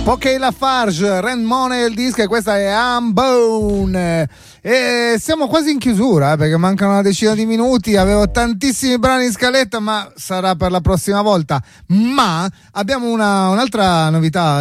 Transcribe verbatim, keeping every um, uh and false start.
Ok, Lafarge, Rand Money il disco, e questa è Unbone. E siamo quasi in chiusura, eh, perché mancano una decina di minuti. Avevo tantissimi brani in scaletta, ma sarà per la prossima volta. Ma abbiamo una, un'altra novità